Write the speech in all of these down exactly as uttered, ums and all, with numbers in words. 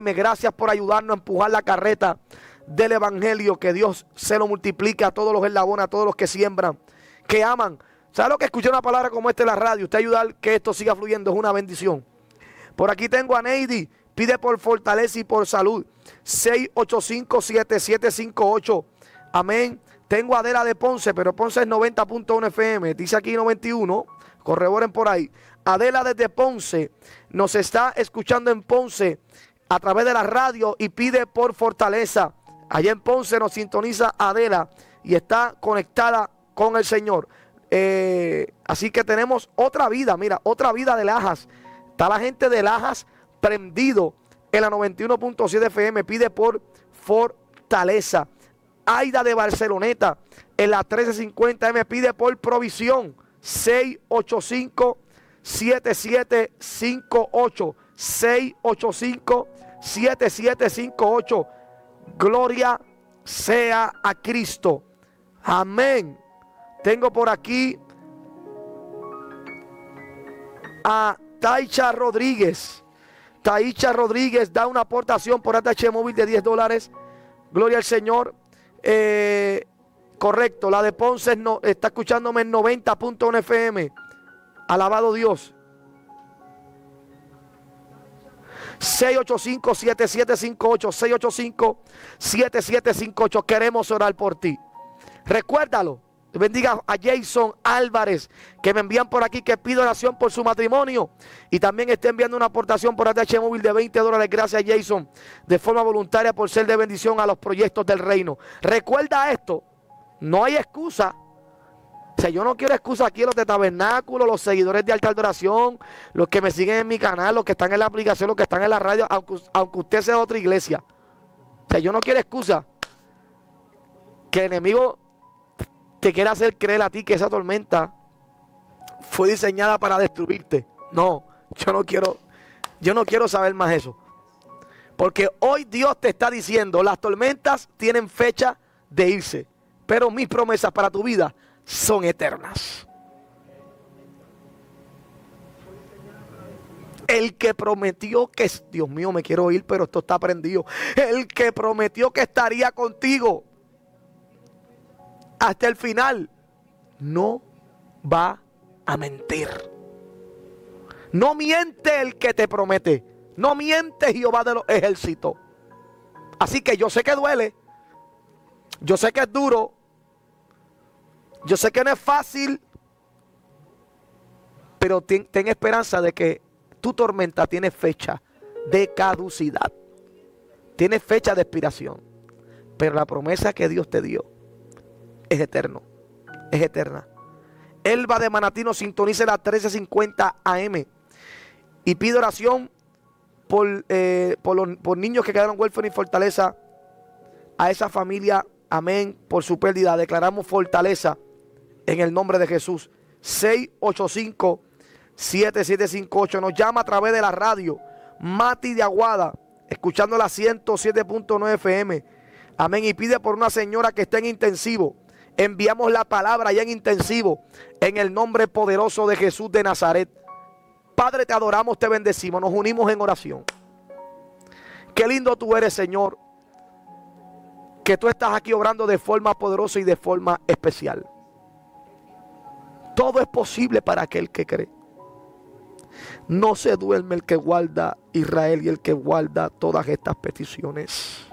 Gracias por ayudarnos a empujar la carreta del evangelio. Que Dios se lo multiplique a todos los eslabones, a todos los que siembran, que aman. ¿Sabe lo que escuché una palabra como esta en la radio? Usted ayudar que esto siga fluyendo es una bendición. Por aquí tengo a Neidi. Pide por fortaleza y por salud. seis ocho cinco, siete siete cinco ocho. Amén. Tengo a Adela de Ponce, pero Ponce es noventa punto uno F M. Dice aquí noventa y uno. Corroboren por ahí. Adela desde Ponce nos está escuchando en Ponce a través de la radio y pide por fortaleza. Allá en Ponce nos sintoniza Adela y está conectada con el Señor. Eh, así que tenemos otra vida, mira, otra vida de Lajas. Está la gente de Lajas prendido en la noventa y uno punto siete F M, pide por fortaleza. Aida de Barceloneta en la trece cincuenta M pide por provisión. seis ocho cinco, siete siete cinco ocho. seis ocho cinco, siete siete cinco ocho. Gloria sea a Cristo. Amén. Tengo por aquí a Taicha Rodríguez. Taicha Rodríguez da una aportación por A T H móvil de diez dólares. Gloria al Señor. Eh, correcto, la de Ponce no, está escuchándome en noventa punto uno F M. Alabado Dios. seis ocho cinco, siete siete cinco ocho. seis ocho cinco, siete siete cinco ocho. Queremos orar por ti. Recuérdalo. Bendiga a Jason Álvarez, que me envían por aquí, que pido oración por su matrimonio. Y también está enviando una aportación por A T H móvil de veinte dólares. Gracias, Jason, de forma voluntaria, por ser de bendición a los proyectos del reino. Recuerda esto, no hay excusa. O sea, yo no quiero excusa aquí, los de Tabernáculo, los seguidores de Alta Adoración, los que me siguen en mi canal, los que están en la aplicación, los que están en la radio, aunque, aunque usted sea de otra iglesia. O sea, yo no quiero excusa que el enemigo te quiere hacer creer a ti que esa tormenta fue diseñada para destruirte. No, yo no quiero, yo no quiero saber más eso. Porque hoy Dios te está diciendo, las tormentas tienen fecha de irse, pero mis promesas para tu vida son eternas. El que prometió que, Dios mío, me quiero ir, pero esto está prendido. El que prometió que estaría contigo hasta el final, no va a mentir. No miente el que te promete. No miente Jehová de los ejércitos. Así que yo sé que duele. Yo sé que es duro. Yo sé que no es fácil. Pero ten, ten esperanza de que tu tormenta tiene fecha de caducidad. Tiene fecha de expiración. Pero la promesa que Dios te dio es eterno, es eterna. Elba de Manatí nos sintoniza la trece cincuenta A M y pide oración por, eh, por, los, por niños que quedaron huérfanos y fortaleza a esa familia. Amén. Por su pérdida declaramos fortaleza en el nombre de Jesús. seis ocho cinco, siete siete cinco ocho. Nos llama a través de la radio Mati de Aguada, escuchando la ciento siete punto nueve F M. Amén. Y pide por una señora que está en intensivo. Enviamos la palabra ya en intensivo en el nombre poderoso de Jesús de Nazaret. Padre, te adoramos, te bendecimos, nos unimos en oración. Qué lindo tú eres, Señor, que tú estás aquí obrando de forma poderosa y de forma especial. Todo es posible para aquel que cree. No se duerme el que guarda Israel y el que guarda todas estas peticiones.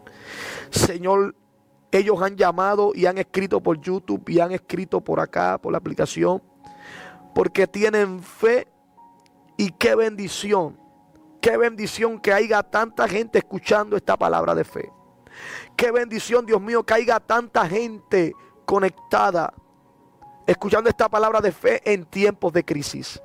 Señor, ellos han llamado y han escrito por YouTube y han escrito por acá, por la aplicación, porque tienen fe. Y qué bendición, qué bendición que haya tanta gente escuchando esta palabra de fe. Qué bendición, Dios mío, que haya tanta gente conectada, escuchando esta palabra de fe en tiempos de crisis.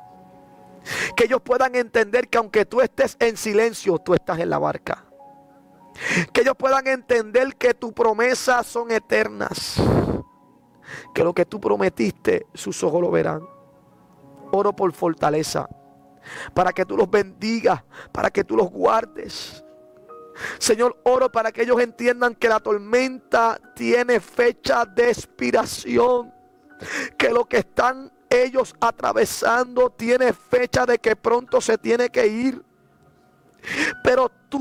Que ellos puedan entender que aunque tú estés en silencio, tú estás en la barca. Que ellos puedan entender que tus promesas son eternas. Que lo que tú prometiste, sus ojos lo verán. Oro por fortaleza, para que tú los bendigas, para que tú los guardes. Señor, oro para que ellos entiendan que la tormenta tiene fecha de expiración. Que lo que están ellos atravesando tiene fecha de que pronto se tiene que ir. Pero tú